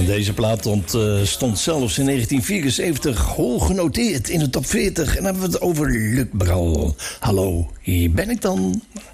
En deze plaat stond zelfs in 1974 hoog genoteerd in de top 40. En dan hebben we het over Luc Bral. Hallo, hier ben ik dan.